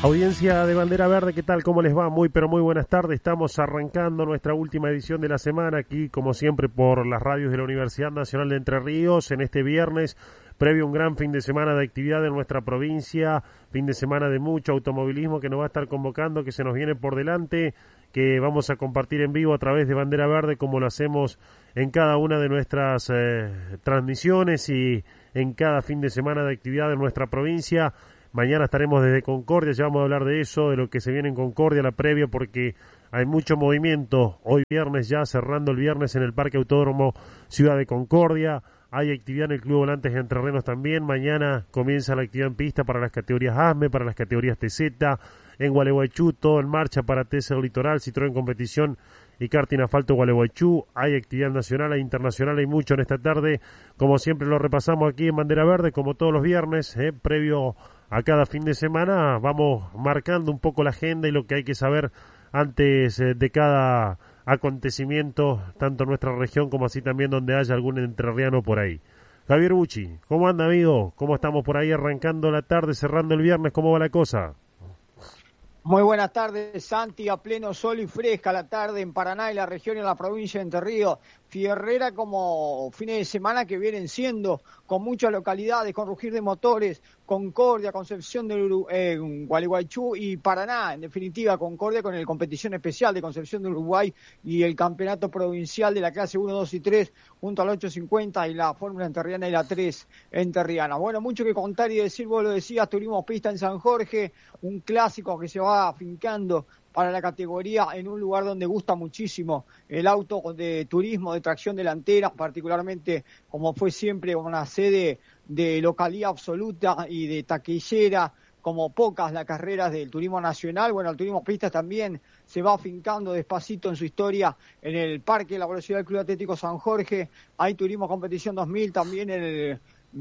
Audiencia de Bandera Verde, ¿qué tal? ¿Cómo les va? Muy pero muy buenas tardes. Estamos arrancando nuestra última edición de la semana aquí, como siempre, por las radios de la Universidad Nacional de Entre Ríos. En este viernes, previo a un gran fin de semana de actividad en nuestra provincia, fin de semana de mucho automovilismo que nos va a estar convocando, que se nos viene por delante, que vamos a compartir en vivo a través de Bandera Verde, como lo hacemos en cada una de nuestras transmisiones y en cada fin de semana de actividad en nuestra provincia. Mañana estaremos desde Concordia, ya vamos a hablar de eso, de lo que se viene en Concordia, la previa, porque hay mucho movimiento. Hoy viernes ya, cerrando el viernes en el Parque Autódromo Ciudad de Concordia. Hay actividad en el Club Volantes de Entre Rrenos también. Mañana comienza la actividad en pista para las categorías ASME, para las categorías TZ. En Gualeguaychú, todo en marcha para TC Litoral, Citroën Competición y karting asfalto Gualeguaychú. Hay actividad nacional e internacional, hay mucho en esta tarde. Como siempre lo repasamos aquí en Bandera Verde, como todos los viernes, previo a cada fin de semana, vamos marcando un poco la agenda y lo que hay que saber antes de cada acontecimiento, tanto en nuestra región como así también donde haya algún entrerriano por ahí. Javier Bucci, ¿cómo anda, amigo? ¿Cómo estamos por ahí arrancando la tarde, cerrando el viernes? ¿Cómo va la cosa? Muy buenas tardes, Santi, a pleno sol y fresca la tarde en Paraná y la región y en la provincia de Entre Ríos. Fierrera como fines de semana que vienen siendo, con muchas localidades, con rugir de motores, Concordia, Concepción del Gualeguaychú y Paraná. En definitiva, Concordia con el competición especial de Concepción del Uruguay y el campeonato provincial de la clase 1, 2 y 3 junto al 850 y la Fórmula Enterriana y la 3 Enterriana. Bueno, mucho que contar y decir, vos lo decías, tuvimos pista en San Jorge, un clásico que se va afincando para la categoría en un lugar donde gusta muchísimo el auto de turismo de tracción delantera, particularmente como fue siempre una sede de localía absoluta y de taquillera, como pocas las carreras del turismo nacional. Bueno, el turismo pistas también se va afincando despacito en su historia en el Parque de la Velocidad del Club Atlético San Jorge. Hay turismo competición 2000 también en el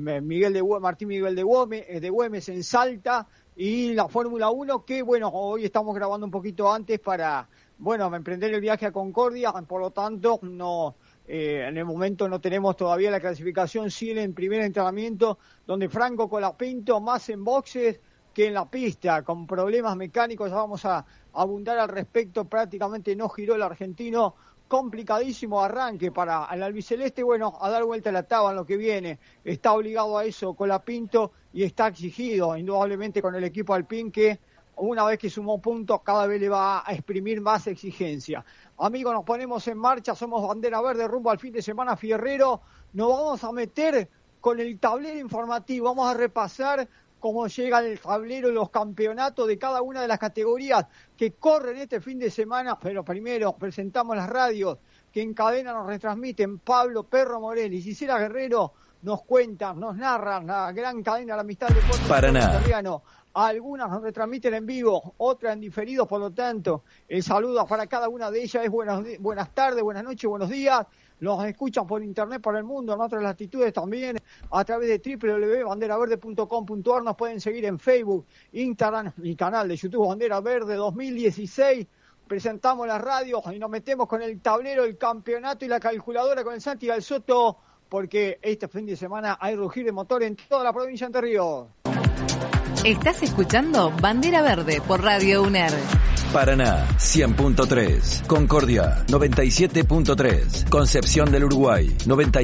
Martín Miguel de Güemes en Salta. Y la Fórmula 1 que, bueno, hoy estamos grabando un poquito antes para, bueno, emprender el viaje a Concordia, por lo tanto, no en el momento no tenemos todavía la clasificación, sí en el primer entrenamiento, donde Franco Colapinto, más en boxes que en la pista, con problemas mecánicos, ya vamos a abundar al respecto, prácticamente no giró el argentino, complicadísimo arranque para el albiceleste, bueno, a dar vuelta a la tabla en lo que viene, está obligado a eso Colapinto y está exigido indudablemente con el equipo Alpine que una vez que sumó puntos cada vez le va a exprimir más exigencia. Amigos, nos ponemos en marcha, somos Bandera Verde rumbo al fin de semana fierrero, nos vamos a meter con el tablero informativo, vamos a repasar cómo llega el tablero de los campeonatos de cada una de las categorías que corren este fin de semana, pero primero presentamos las radios que en cadena nos retransmiten. Pablo Perro Morel y Gisela Guerrero nos cuentan, nos narran la gran cadena de la amistad del deporte Paraná. Algunas nos retransmiten en vivo, otras en diferido, por lo tanto, el saludo para cada una de ellas es buenas tardes, buenas noches, buenos días. Los escuchan por internet para el mundo, en otras latitudes también, a través de www.banderaverde.com.ar. Nos pueden seguir en Facebook, Instagram, mi canal de YouTube Bandera Verde 2016. Presentamos las radios y nos metemos con el tablero, el campeonato y la calculadora con el Santi Galzotto, porque este fin de semana hay rugir de motor en toda la provincia de Entre Ríos. Estás escuchando Bandera Verde por Radio UNER. Paraná 100.3, Concordia 97.3, Concepción del Uruguay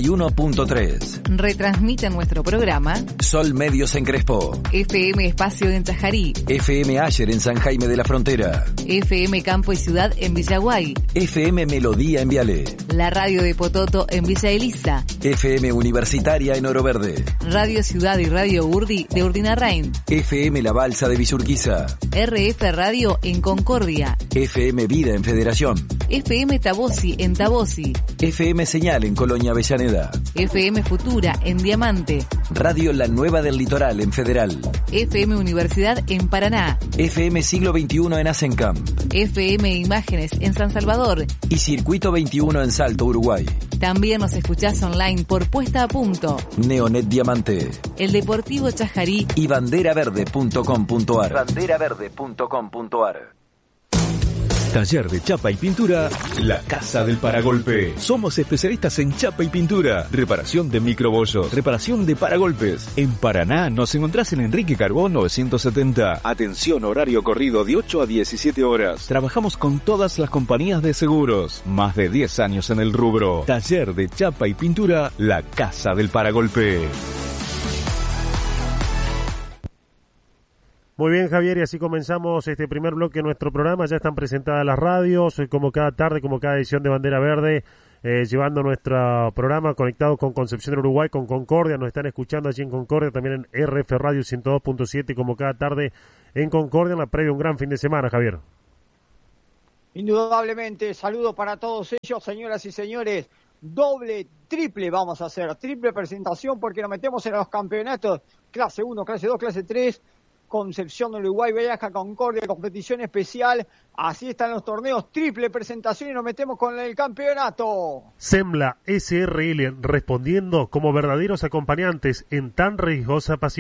91.3. Retransmite nuestro programa Sol Medios en Crespo, FM Espacio en Tajarí, FM Ayer en San Jaime de la Frontera, FM Campo y Ciudad en Villaguay, FM Melodía en Viale, la radio de Pototo en Villa Elisa, FM Universitaria en Oro Verde, Radio Ciudad y Radio Urdi de Urdinarrain, FM La Balsa de Villurquiza, RF Radio en Concordia, FM Vida en Federación, FM Tabosi en Tabosi, FM Señal en Colonia Avellaneda, FM Futura en Diamante, Radio La Nueva del Litoral en Federal, FM Universidad en Paraná, FM Siglo XXI en Asencamp, FM Imágenes en San Salvador y Circuito 21 en Salto, Uruguay. También nos escuchás online por Puesta a Punto, Neonet Diamante, El Deportivo Chajarí y banderaverde.com.ar. Banderaverde.com.ar. Taller de chapa y pintura, La Casa del Paragolpe. Somos especialistas en chapa y pintura, reparación de microbollos, reparación de paragolpes. En Paraná nos encontrás en Enrique Carbón 970. Atención, horario corrido de 8 a 17 horas. Trabajamos con todas las compañías de seguros. Más de 10 años en el rubro. Taller de chapa y pintura, La Casa del Paragolpe. Muy bien, Javier, y así comenzamos este primer bloque de nuestro programa. Ya están presentadas las radios, como cada tarde, como cada edición de Bandera Verde, llevando nuestro programa conectado con Concepción del Uruguay, con Concordia. Nos están escuchando allí en Concordia, también en RF Radio 102.7, como cada tarde en Concordia, en la previa un gran fin de semana, Javier. Indudablemente, saludo para todos ellos, señoras y señores. Doble, triple vamos a hacer, triple presentación porque nos metemos en los campeonatos clase 1, clase 2, clase 3. Concepción del Uruguay viaja a Concordia, competición especial, así están los torneos, triple presentación y nos metemos con el campeonato. Semla SRL, respondiendo como verdaderos acompañantes en tan riesgosa pasión.